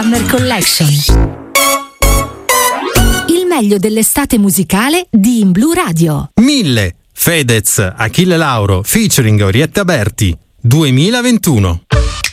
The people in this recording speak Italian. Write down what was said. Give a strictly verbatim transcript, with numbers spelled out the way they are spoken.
Summer Collection. Il meglio dell'estate musicale di In Blu Radio. Mille, Fedez, Achille Lauro, featuring Orietta Berti, duemilaventuno.